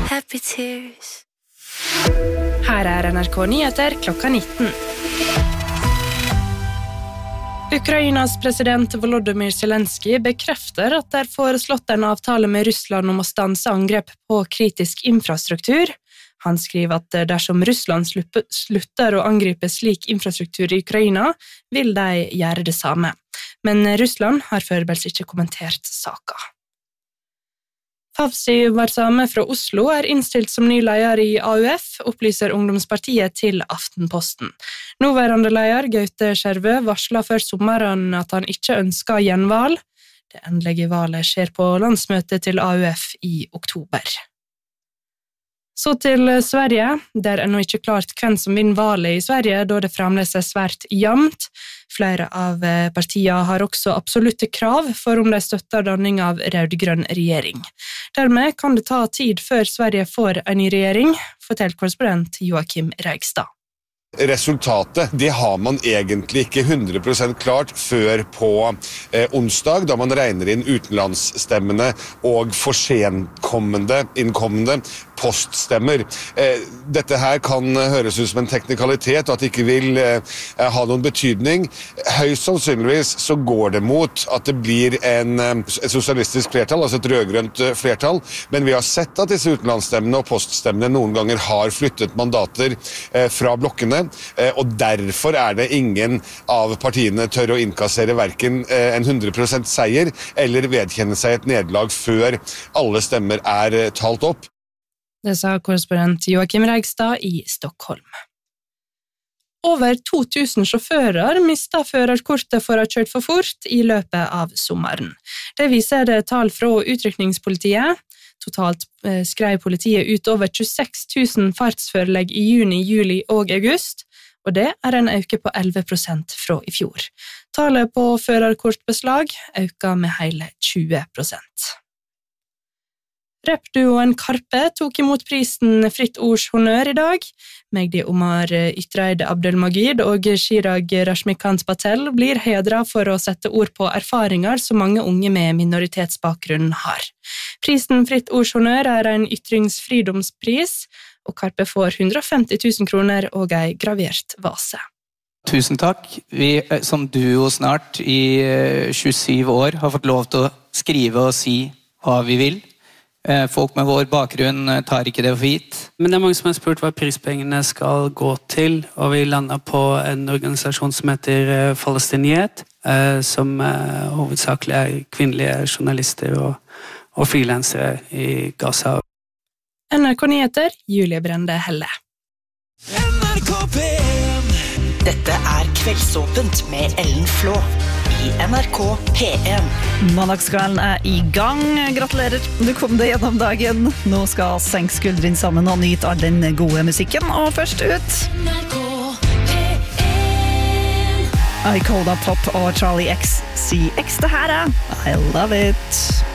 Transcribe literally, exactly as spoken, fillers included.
happy tears. Her er N R K Nyheter klokka nitten. Ukrainas president Volodymyr Zelensky bekrefter at det er foreslått en avtale med Russland om å stanse angrep på kritisk infrastruktur. Han skriver at dersom Russland slutter å angripe slik infrastruktur i Ukraina, vil de gjøre det samme. Men Russland har foreløpig ikke kommentert saken. Fawzi Warsame fra Oslo er innstilt som ny leder i A U F, opplyser Ungdomspartiet til Aftenposten. Nåværende leder, Gaute Skjervø, varslet før sommeren at han ikke ønsker gjenvalg. Det endelige valget skjer på landsmøtet til A U F i oktober. Så til Sverige. Det er ennå ikke klart hvem som vinner valget i Sverige, da det fremdeles er svært jevnt. Flere av partiene har også absolutte krav for om de støtter danning av rød-grønn regjering. Dermed kan det ta tid før Sverige får en ny regjering, forteller korrespondent Joakim Reigstad. Resultatet, det har man egentlig ikke hundre prosent klart før på eh, onsdag, da man regner inn utenlandsstemmene og forsenkommende, innkommende poststemmer. Eh, dette her kan høres ut som en teknikalitet, og at det ikke vil eh, ha noen betydning. Høyst sannsynligvis så går det mot at det blir en, et sosialistisk flertall, altså et rødgrønt flertall, men vi har sett at disse utenlandsstemmene og poststemmene noen ganger har flyttet mandater eh, fra blokkene, og derfor er det ingen av partiene tør å innkassere hverken en hundre prosent seier eller vedkjenne seg et nederlag før alle stemmer er talt opp. Det sa korrespondent Joakim Reigstad i Stockholm. Over to tusen sjåfører mistet førerkortet for å ha kjørt for fort i løpet av sommeren. Det viser det tall fra utrykningspolitiet. Totalt skrev politiet ut over tjueseks tusen fartsførelegg i juni, juli og august, og det er en øke på elleve prosent fra i fjor. Tallet på førerkortbeslag øker med hele tjue prosent. Rappduoen Karpe tok imot prisen Fritt Ords Honnør i dag. Magdi Omar Ytreide Abdelmagid og Chirag Rashmikant Patel blir hedret for å sette ord på erfaringer som mange unge med minoritetsbakgrunn har. Prisen Fritt Ords Honnør er en ytringsfridomspris, og Karpe får hundre og femti tusen kroner og en gravert vase. Tusen takk. Vi som duo snart i tjuesyv år har fått lov til å skrive og si hva vi vil. Folk med vår bakgrunn tar ikke det for gitt. Men det er mange som har spurt hva prispengene skal gå til, og vi landet på en organisasjon som heter Palestiniet, som hovedsakelig er kvinnelige journalister og, og freelancere i Gaza. N R K Nyheter, Julie Brende Helle. N R K P en. Dette er Kveldsåpent med Ellen Flå i N R K P en. Mandagskvelden er i gang. Gratulerer, du kom deg gjennom dagen. Nå skal senke skuldrene sammen og nyte all den gode musikken. Og først ut N R K P en. Icoda Pop og Charlie X C X, det her er I Love It.